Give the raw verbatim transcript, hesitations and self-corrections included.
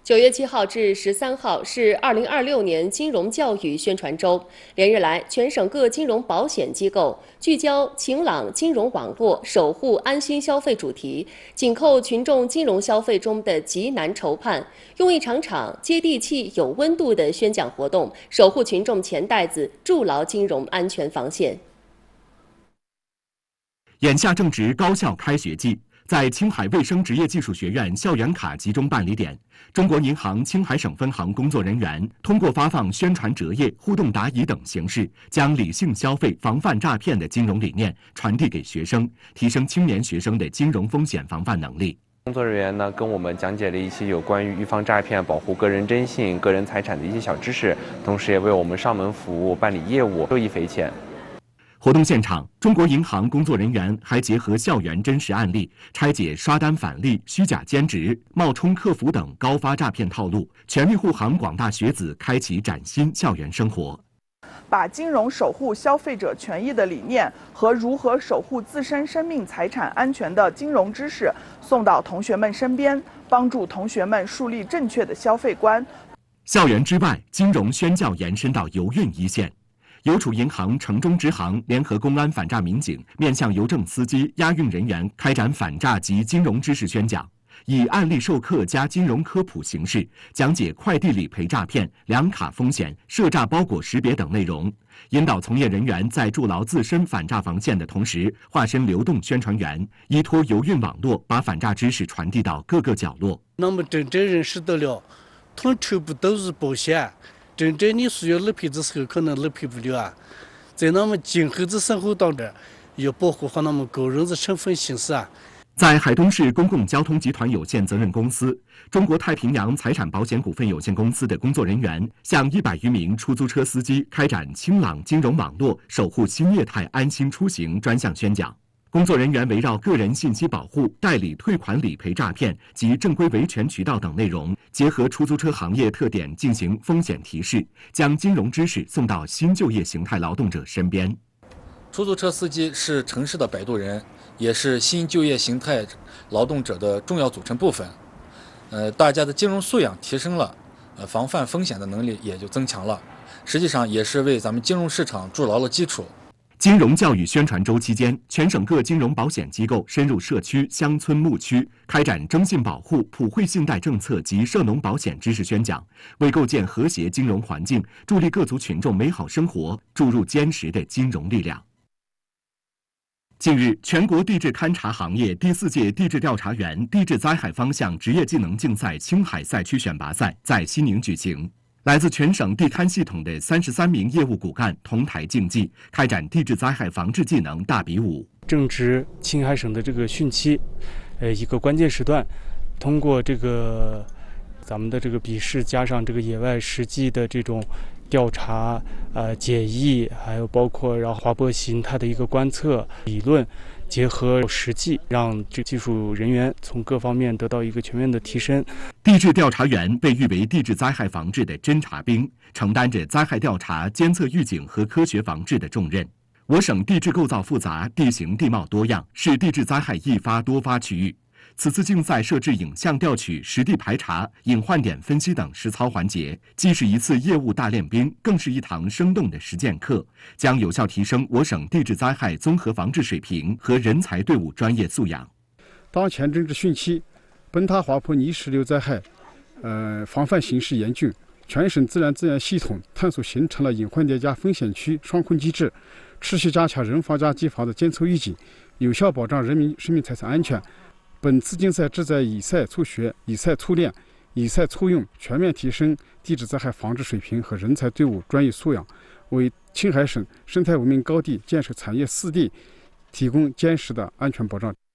九月七号至十三号是二零二六年金融教育宣传周。连日来，全省各金融保险机构聚焦“晴朗金融网络，守护安心消费”主题，紧扣群众金融消费中的急难愁盼，用一场场接地气、有温度的宣讲活动，守护群众钱袋子，筑牢金融安全防线。 眼下正值高校开学季。 在青海卫生职业技术学院校园卡集中办理点，中国银行青海省分行工作人员通过发放宣传折页、互动答疑等形式，将理性消费、防范诈骗的金融理念传递给学生，提升青年学生的金融风险防范能力。 工作人员呢，跟我们讲解了一些有关于预防诈骗、保护个人征信、个人财产的一些小知识，同时也为我们上门服务、办理业务受益匪浅。 活动现场，中国银行工作人员还结合校园真实案例，拆解刷单返利、虚假兼职、冒充客服等高发诈骗套路，全力护航广大学子开启崭新校园生活。 把金融守护消费者权益的理念和如何守护自身生命财产安全的金融知识送到同学们身边，帮助同学们树立正确的消费观。 校园之外，金融宣教延伸到邮运一线。 邮储银行城中支行联合公安反诈民警，面向邮政司机、押运人员开展反诈及金融知识宣讲，以案例授课加金融科普形式讲解快递理赔诈骗、两卡风险、涉诈包裹识别等内容，引导从业人员在筑牢自身反诈防线的同时，化身流动宣传员，依托邮运网络，把反诈知识传递到各个角落。 那么真正认识得了，统筹不都是保险。 真正你需要理赔的时候，可能理赔不了啊。在那么今后的生活当中，要保护好那么个人的身份信息啊。 在海东市公共交通集团有限责任公司、中国太平洋财产保险股份有限公司的工作人员，向一百余名出租车司机开展“清朗金融网络，守护新业态安心出行”专项宣讲。 工作人员围绕个人信息保护、代理退款理赔诈骗及正规维权渠道等内容，结合出租车行业特点进行风险提示，将金融知识送到新就业形态劳动者身边。 出租车司机是城市的摆渡人，也是新就业形态劳动者的重要组成部分。呃，大家的金融素养提升了，呃，防范风险的能力也就增强了。实际上，也是为咱们金融市场筑牢了基础。 金融教育宣传周期间，全省各金融保险机构深入社区、乡村、牧区，开展征信保护、普惠信贷政策及涉农保险知识宣讲，为构建和谐金融环境、助力各族群众美好生活注入坚实的金融力量。近日，全国地质勘察行业第四届地质调查员地质灾害方向职业技能竞赛青海赛区选拔赛在西宁举行。 来自全省地勘系统的三十三名业务骨干同台竞技，开展地质灾害防治技能大比武。 正值青海省的这个汛期，呃，一个关键时段，通过这个咱们的这个笔试加上这个野外实际的这种调查、呃解译，还有包括然后滑坡形态的一个观测理论。 结合实际，让这技术人员从各方面得到一个全面的提升。 地质调查员被誉为地质灾害防治的侦察兵，承担着灾害调查、监测预警和科学防治的重任。我省地质构造复杂，地形地貌多样，是地质灾害易发多发区域。此次竞赛设置影像调取、实地排查、隐患点分析等实操环节，既是一次业务大练兵，更是一堂生动的实践课，将有效提升我省地质灾害综合防治水平和人才队伍专业素养。 当前正值汛期，崩塌滑坡泥石流灾害，呃，防范形势严峻，全省自然资源系统探索形成了隐患叠加风险区双控机制，持续加强人防加机防的监测预警，有效保障人民生命财产安全。 本次竞赛旨在以赛促学、以赛促练、以赛促用，全面提升地质灾害防治水平和人才队伍专业素养，为青海省生态文明高地建设产业四地提供坚实的安全保障。